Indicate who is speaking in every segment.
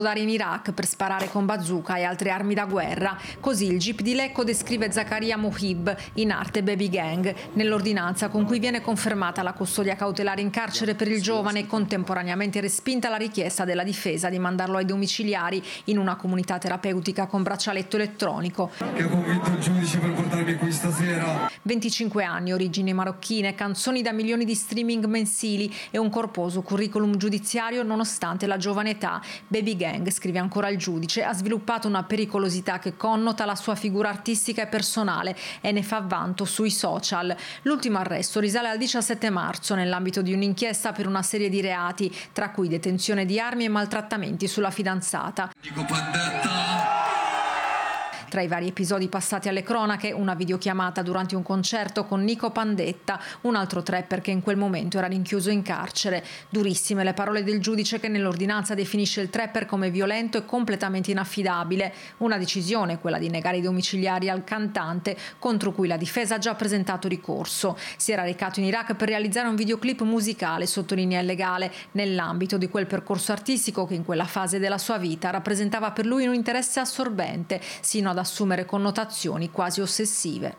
Speaker 1: in Iraq per sparare con bazooka e altre armi da guerra. Così il GIP di Lecco descrive Zakaria Mohib, in arte Baby Gang, nell'ordinanza con cui viene confermata la custodia cautelare in carcere per il giovane e contemporaneamente respinta la richiesta della difesa di mandarlo ai domiciliari in una comunità terapeutica con braccialetto elettronico.
Speaker 2: Che ho convinto il giudice per portarmi qui stasera.
Speaker 1: 25 anni, origini marocchine, canzoni da milioni di streaming mensili e un corposo curriculum giudiziario nonostante la giovane età. Baby Gang, scrive ancora il giudice, ha sviluppato una pericolosità che connota la sua figura artistica e personale e ne fa vanto sui social. L'ultimo arresto risale al 17 marzo nell'ambito di un'inchiesta per una serie di reati, tra cui detenzione di armi e maltrattamenti sulla fidanzata.
Speaker 2: Dico pandetta.
Speaker 1: Tra i vari episodi passati alle cronache, una videochiamata durante un concerto con Nico Pandetta, un altro trapper che in quel momento era rinchiuso in carcere. Durissime le parole del giudice che nell'ordinanza definisce il trapper come violento e completamente inaffidabile. Una decisione, quella di negare i domiciliari al cantante, contro cui la difesa ha già presentato ricorso. Si era recato in Iraq per realizzare un videoclip musicale, sottolinea il legale, nell'ambito di quel percorso artistico che in quella fase della sua vita rappresentava per lui un interesse assorbente, sino ad assumere connotazioni quasi ossessive.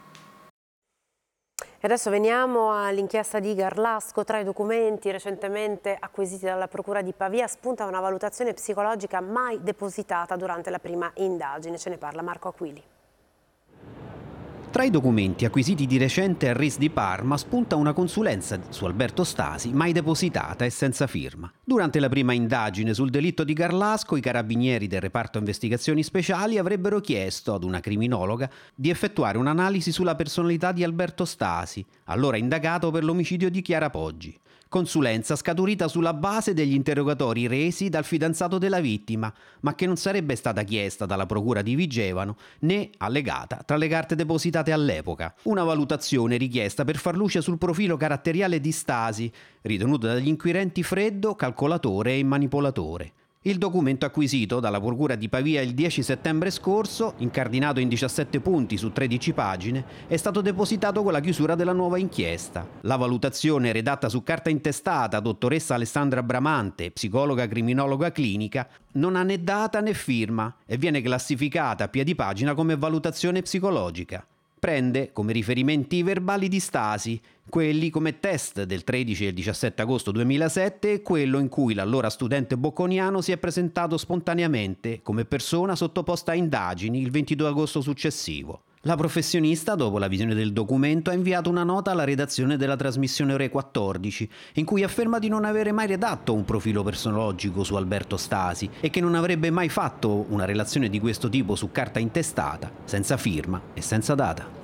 Speaker 3: E adesso veniamo all'inchiesta di Garlasco. Tra i documenti recentemente acquisiti dalla Procura di Pavia spunta una valutazione psicologica mai depositata durante la prima indagine. Ce ne parla Marco Aquili.
Speaker 4: Tra i documenti acquisiti di recente al RIS di Parma spunta una consulenza su Alberto Stasi mai depositata e senza firma. Durante la prima indagine sul delitto di Garlasco, i carabinieri del reparto investigazioni speciali avrebbero chiesto ad una criminologa di effettuare un'analisi sulla personalità di Alberto Stasi, allora indagato per l'omicidio di Chiara Poggi. Consulenza scaturita sulla base degli interrogatori resi dal fidanzato della vittima, ma che non sarebbe stata chiesta dalla Procura di Vigevano né allegata tra le carte depositate all'epoca. Una valutazione richiesta per far luce sul profilo caratteriale di Stasi, ritenuto dagli inquirenti freddo, calcolatore e manipolatore. Il documento acquisito dalla Procura di Pavia il 10 settembre scorso, incardinato in 17 punti su 13 pagine, è stato depositato con la chiusura della nuova inchiesta. La valutazione, redatta su carta intestata, dottoressa Alessandra Bramante, psicologa criminologa clinica, non ha né data né firma e viene classificata a piedi pagina come valutazione psicologica. Prende come riferimenti i verbali di Stasi, quelli come test del 13 e il 17 agosto 2007 e quello in cui l'allora studente bocconiano si è presentato spontaneamente come persona sottoposta a indagini il 22 agosto successivo. La professionista, dopo la visione del documento, ha inviato una nota alla redazione della trasmissione Ore 14, in cui afferma di non avere mai redatto un profilo personologico su Alberto Stasi e che non avrebbe mai fatto una relazione di questo tipo su carta intestata, senza firma e senza data.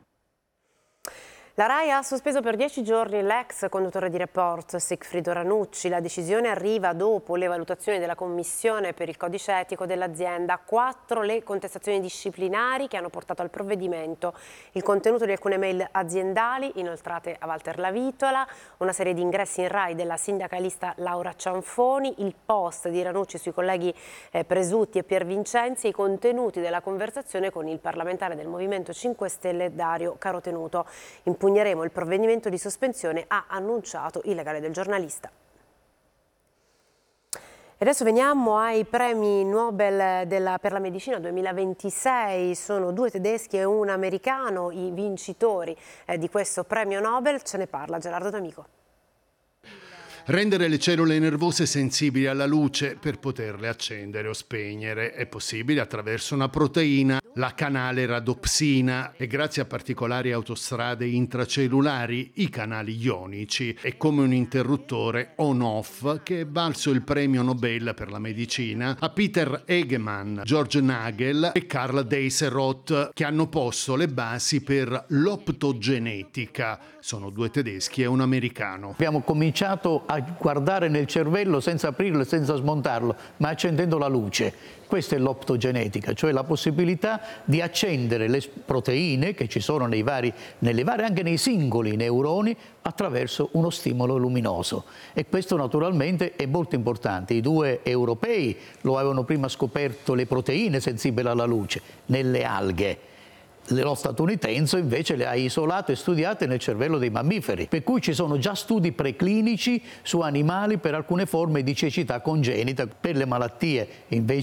Speaker 3: La RAI ha sospeso per 10 giorni l'ex conduttore di Report, Sigfrido Ranucci. La decisione arriva dopo le valutazioni della Commissione per il codice etico dell'azienda. 4 le contestazioni disciplinari che hanno portato al provvedimento. Il contenuto di alcune mail aziendali inoltrate a Walter Lavitola, una serie di ingressi in RAI della sindacalista Laura Cianfoni, il post di Ranucci sui colleghi Presutti e Piervincenzi e i contenuti della conversazione con il parlamentare del Movimento 5 Stelle Dario Carotenuto. Impugneremo il provvedimento di sospensione, ha annunciato il legale del giornalista. E adesso veniamo ai premi Nobel per la medicina 2026. Sono 2 tedeschi e un americano i vincitori di questo premio Nobel. Ce ne parla Gerardo D'Amico.
Speaker 5: Rendere le cellule nervose sensibili alla luce per poterle accendere o spegnere è possibile attraverso una proteina, la canale radopsina, e grazie a particolari autostrade intracellulari, i canali ionici. È come un interruttore on-off che è valso il premio Nobel per la medicina a Peter Egemann, George Nagel e Karl Deisseroth, che hanno posto le basi per l'optogenetica. Sono 2 tedeschi e un americano.
Speaker 6: Abbiamo cominciato a guardare nel cervello senza aprirlo e senza smontarlo, ma accendendo la luce. Questa è l'optogenetica, cioè la possibilità di accendere le proteine che ci sono anche nei singoli neuroni attraverso uno stimolo luminoso. E questo naturalmente è molto importante. I 2 europei lo avevano prima scoperto le proteine sensibili alla luce nelle alghe. Lo statunitense invece le ha isolate e studiate nel cervello dei mammiferi, per cui ci sono già studi preclinici su animali per alcune forme di cecità congenita, per le malattie invece